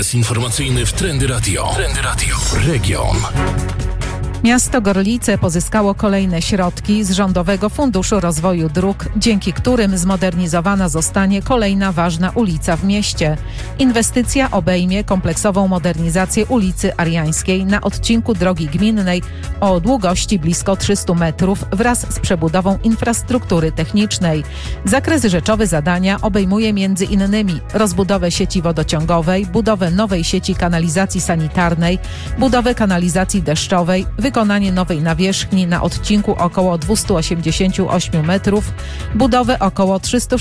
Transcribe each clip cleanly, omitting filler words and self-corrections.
Adres informacyjny w Trendy Radio. Trendy Radio. Region. Miasto Gorlice pozyskało kolejne środki z Rządowego Funduszu Rozwoju Dróg, dzięki którym zmodernizowana zostanie kolejna ważna ulica w mieście. Inwestycja obejmie kompleksową modernizację ulicy Ariańskiej na odcinku drogi gminnej o długości blisko 300 metrów wraz z przebudową infrastruktury technicznej. Zakres rzeczowy zadania obejmuje m.in. rozbudowę sieci wodociągowej, budowę nowej sieci kanalizacji sanitarnej, budowę kanalizacji deszczowej, wykonanie nowej nawierzchni na odcinku około 288 metrów, budowę około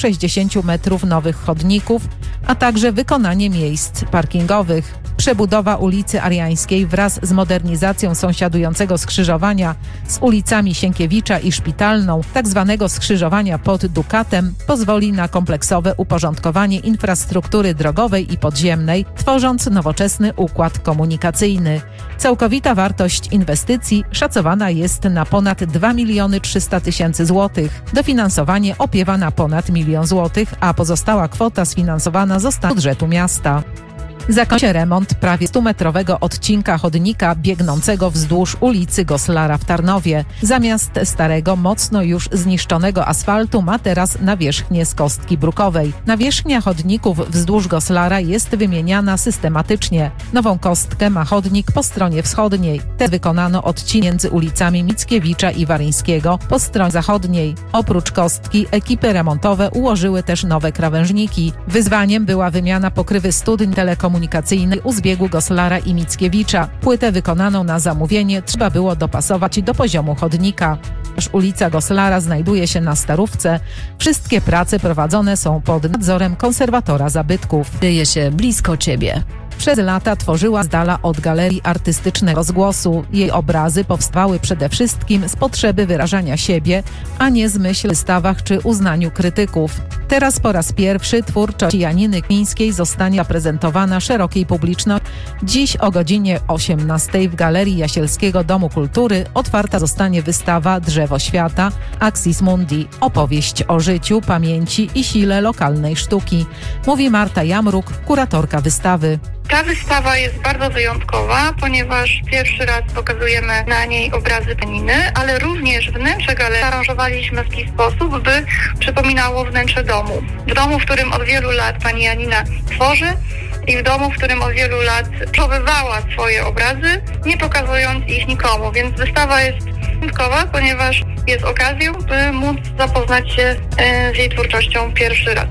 360 metrów nowych chodników, a także wykonanie miejsc parkingowych. Przebudowa ulicy Ariańskiej wraz z modernizacją sąsiadującego skrzyżowania z ulicami Sienkiewicza i Szpitalną, tzw. skrzyżowania pod Dukatem, pozwoli na kompleksowe uporządkowanie infrastruktury drogowej i podziemnej, tworząc nowoczesny układ komunikacyjny. Całkowita wartość inwestycji szacowana jest na ponad 2 300 000 złotych. Dofinansowanie opiewa na ponad 1 000 000 złotych, a pozostała kwota sfinansowana zostanie z budżetu miasta. Zakończy się remont prawie 100-metrowego odcinka chodnika biegnącego wzdłuż ulicy Goslara w Tarnowie. Zamiast starego, mocno już zniszczonego asfaltu ma teraz nawierzchnię z kostki brukowej. Nawierzchnia chodników wzdłuż Goslara jest wymieniana systematycznie. Nową kostkę ma chodnik po stronie wschodniej. Teraz wykonano odcinek między ulicami Mickiewicza i Waryńskiego po stronie zachodniej. Oprócz kostki ekipy remontowe ułożyły też nowe krawężniki. Wyzwaniem była wymiana pokrywy studni telekomunikacyjnej u zbiegu Goslara i Mickiewicza. Płytę wykonaną na zamówienie trzeba było dopasować do poziomu chodnika. Ulica Goslara znajduje się na Starówce. Wszystkie prace prowadzone są pod nadzorem konserwatora zabytków. Dzieje się blisko Ciebie. Przez lata tworzyła z dala od galerii artystycznego rozgłosu. Jej obrazy powstawały przede wszystkim z potrzeby wyrażania siebie, a nie z myśli o wystawach czy uznaniu krytyków. Teraz po raz pierwszy twórczość Janiny Kmińskiej zostanie zaprezentowana szerokiej publiczności. Dziś o godzinie 18 w Galerii Jasielskiego Domu Kultury otwarta zostanie wystawa Drzewo Świata Axis Mundi. Opowieść o życiu, pamięci i sile lokalnej sztuki. Mówi Marta Jamruk, kuratorka wystawy. Ta wystawa jest bardzo wyjątkowa, ponieważ pierwszy raz pokazujemy na niej obrazy Janiny, ale również wnętrze galerii zaaranżowaliśmy w taki sposób, by przypominało wnętrze domu. W domu, w którym od wielu lat pani Janina tworzy i w domu, w którym od wielu lat przechowywała swoje obrazy, nie pokazując ich nikomu. Więc wystawa jest wyjątkowa, ponieważ jest okazją, by móc zapoznać się z jej twórczością pierwszy raz.